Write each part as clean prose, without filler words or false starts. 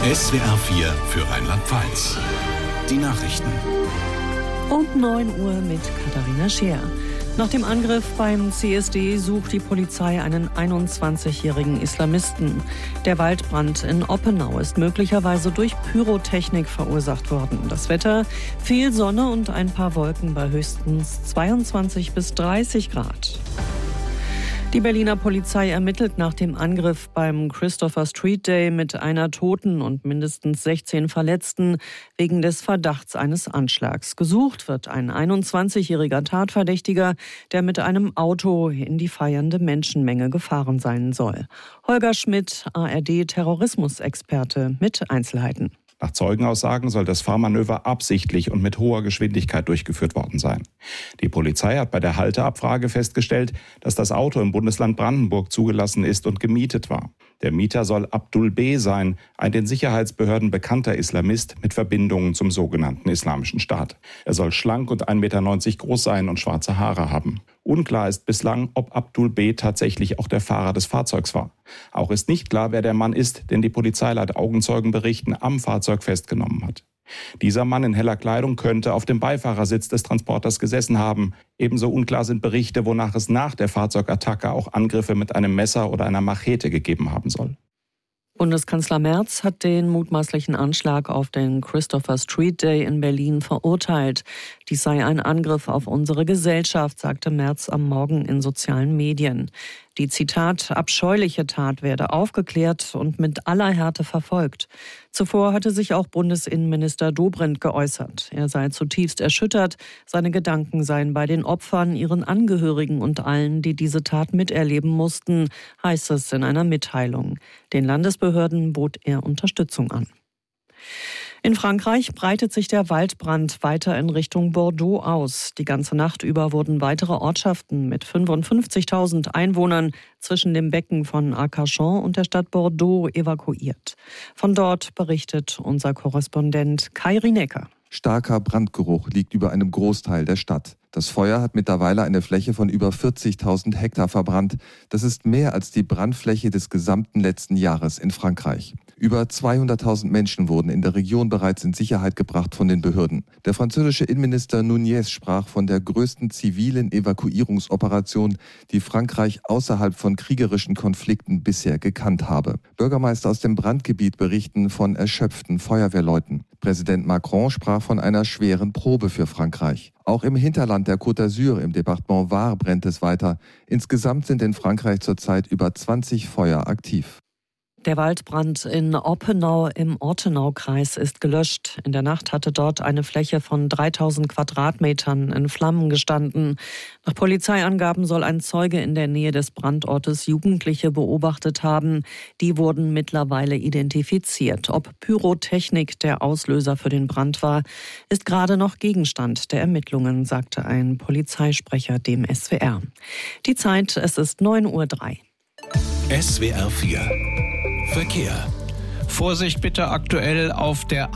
SWR 4 für Rheinland-Pfalz. Die Nachrichten. Um 9 Uhr mit Katharina Scheer. Nach dem Angriff beim CSD sucht die Polizei einen 21-jährigen Islamisten. Der Waldbrand in Oppenau ist möglicherweise durch Pyrotechnik verursacht worden. Das Wetter: viel Sonne und ein paar Wolken bei höchstens 22 bis 30 Grad. Die Berliner Polizei ermittelt nach dem Angriff beim Christopher Street Day mit einer Toten und mindestens 16 Verletzten wegen des Verdachts eines Anschlags. Gesucht wird ein 21-jähriger Tatverdächtiger, der mit einem Auto in die feiernde Menschenmenge gefahren sein soll. Holger Schmidt, ARD-Terrorismusexperte, mit Einzelheiten. Nach Zeugenaussagen soll das Fahrmanöver absichtlich und mit hoher Geschwindigkeit durchgeführt worden sein. Die Polizei hat bei der Halteabfrage festgestellt, dass das Auto im Bundesland Brandenburg zugelassen ist und gemietet war. Der Mieter soll Abdul B. sein, ein den Sicherheitsbehörden bekannter Islamist mit Verbindungen zum sogenannten Islamischen Staat. Er soll schlank und 1,90 Meter groß sein und schwarze Haare haben. Unklar ist bislang, ob Abdul B. tatsächlich auch der Fahrer des Fahrzeugs war. Auch ist nicht klar, wer der Mann ist, den die Polizei laut Augenzeugenberichten am Fahrzeug festgenommen hat. Dieser Mann in heller Kleidung könnte auf dem Beifahrersitz des Transporters gesessen haben. Ebenso unklar sind Berichte, wonach es nach der Fahrzeugattacke auch Angriffe mit einem Messer oder einer Machete gegeben haben soll. Bundeskanzler Merz hat den mutmaßlichen Anschlag auf den Christopher Street Day in Berlin verurteilt. Dies sei ein Angriff auf unsere Gesellschaft, sagte Merz am Morgen in sozialen Medien. Die, Zitat, abscheuliche Tat werde aufgeklärt und mit aller Härte verfolgt. Zuvor hatte sich auch Bundesinnenminister Dobrindt geäußert. Er sei zutiefst erschüttert. Seine Gedanken seien bei den Opfern, ihren Angehörigen und allen, die diese Tat miterleben mussten, heißt es in einer Mitteilung. Den Landesbehörden bot er Unterstützung an. In Frankreich breitet sich der Waldbrand weiter in Richtung Bordeaux aus. Die ganze Nacht über wurden weitere Ortschaften mit 55.000 Einwohnern zwischen dem Becken von Arcachon und der Stadt Bordeaux evakuiert. Von dort berichtet unser Korrespondent Kai Rinecker. Starker Brandgeruch liegt über einem Großteil der Stadt. Das Feuer hat mittlerweile eine Fläche von über 40.000 Hektar verbrannt. Das ist mehr als die Brandfläche des gesamten letzten Jahres in Frankreich. Über 200.000 Menschen wurden in der Region bereits in Sicherheit gebracht von den Behörden. Der französische Innenminister Nunez sprach von der größten zivilen Evakuierungsoperation, die Frankreich außerhalb von kriegerischen Konflikten bisher gekannt habe. Bürgermeister aus dem Brandgebiet berichten von erschöpften Feuerwehrleuten. Präsident Macron sprach von einer schweren Probe für Frankreich. Auch im Hinterland der Côte d'Azur im Departement Var brennt es weiter. Insgesamt sind in Frankreich zurzeit über 20 Feuer aktiv. Der Waldbrand in Oppenau im Ortenaukreis ist gelöscht. In der Nacht hatte dort eine Fläche von 3.000 Quadratmetern in Flammen gestanden. Nach Polizeiangaben soll ein Zeuge in der Nähe des Brandortes Jugendliche beobachtet haben. Die wurden mittlerweile identifiziert. Ob Pyrotechnik der Auslöser für den Brand war, ist gerade noch Gegenstand der Ermittlungen, sagte ein Polizeisprecher dem SWR. Die Zeit, es ist 9:03 Uhr. SWR 4 Verkehr. Vorsicht bitte aktuell auf der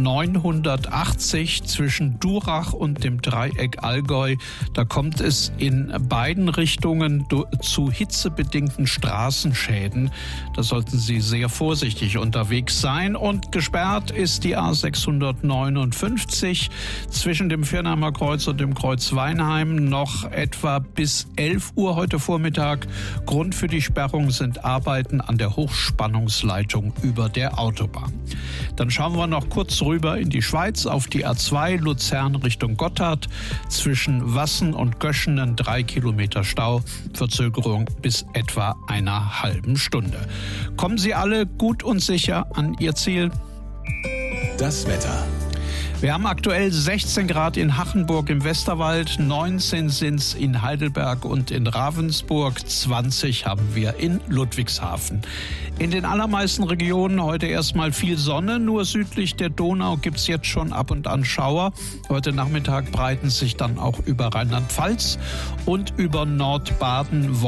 A980 zwischen Durach und dem Dreieck Allgäu. Da kommt es in beiden Richtungen zu hitzebedingten Straßenschäden. Da sollten Sie sehr vorsichtig unterwegs sein. Und gesperrt ist die A659 zwischen dem Firnheimer Kreuz und dem Kreuz Weinheim noch etwa bis 11 Uhr heute Vormittag. Grund für die Sperrung sind Arbeiten an der Hochspannungsleitung über der Autobahn. Dann schauen wir noch kurz rüber in die Schweiz auf die A2 Luzern Richtung Gotthard. Zwischen Wassen und Göschenen 3 Kilometer Stau. Verzögerung bis etwa einer halben Stunde. Kommen Sie alle gut und sicher an Ihr Ziel. Das Wetter. Wir haben aktuell 16 Grad in Hachenburg im Westerwald, 19 sind es in Heidelberg und in Ravensburg, 20 haben wir in Ludwigshafen. In den allermeisten Regionen heute erstmal viel Sonne, nur südlich der Donau gibt es jetzt schon ab und an Schauer. Heute Nachmittag breiten sich dann auch über Rheinland-Pfalz und über Nordbaden